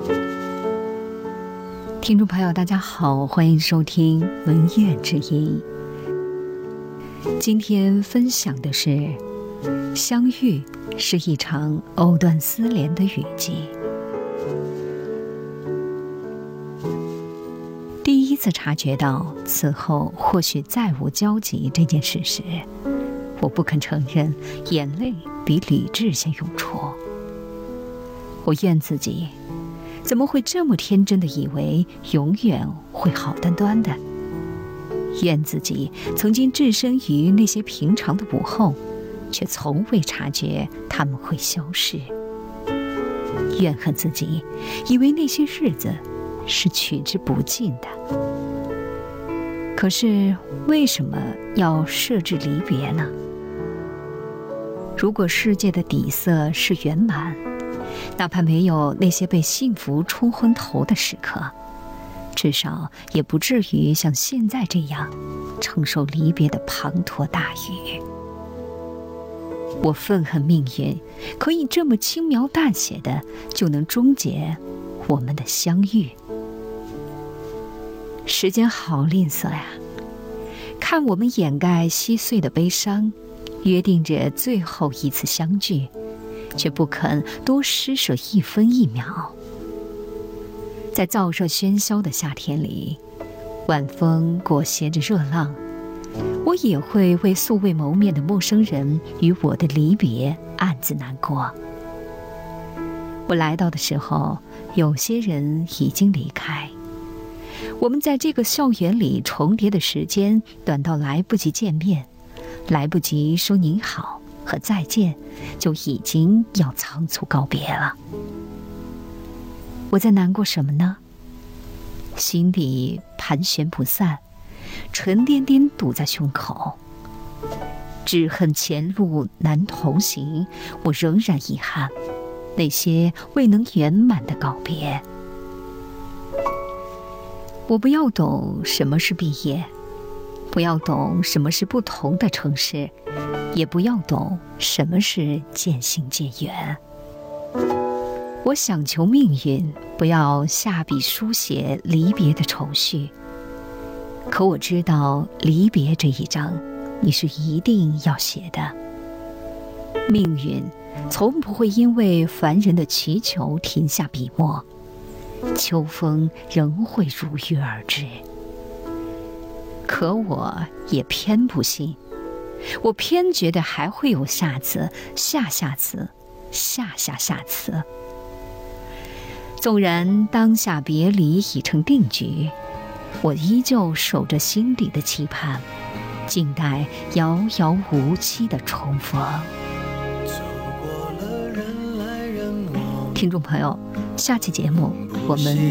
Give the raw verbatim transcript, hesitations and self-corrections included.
听众朋友大家好，欢迎收听文乐之音。今天分享的是相遇是一场藕断丝连的雨季。第一次察觉到此后或许再无交集这件事时，我不肯承认眼泪比理智先涌出。我怨自己怎么会这么天真的以为永远会好端端的，怨自己曾经置身于那些平常的午后，却从未察觉它们会消逝。怨恨自己以为那些日子是取之不尽的。可是为什么要设置离别呢？如果世界的底色是圆满，哪怕没有那些被幸福冲昏头的时刻，至少也不至于像现在这样承受离别的滂沱大雨。我愤恨命运可以这么轻描淡写的就能终结我们的相遇。时间好吝啬呀，看我们掩盖稀碎的悲伤，约定着最后一次相聚，却不肯多施舍一分一秒。在燥热喧嚣的夏天里，晚风裹挟着热浪，我也会为素未谋面的陌生人与我的离别暗自难过。我来到的时候，有些人已经离开。我们在这个校园里重叠的时间短到来不及见面，来不及说您好和再见，就已经要仓促告别了。我在难过什么呢？心里盘旋不散，沉甸甸堵在胸口。只恨前路难同行，我仍然遗憾那些未能圆满的告别。我不要懂什么是毕业，不要懂什么是不同的城市，也不要懂什么是渐行渐远。我想求命运不要下笔书写离别的愁绪，可我知道离别这一章你是一定要写的。命运从不会因为凡人的祈求停下笔墨，秋风仍会如约而至。可我也偏不信，我偏觉得还会有下次、下下次、下下下次。纵然当下别离已成定局，我依旧守着心底的期盼，静待遥遥无期的重逢。听众朋友，下期节目我们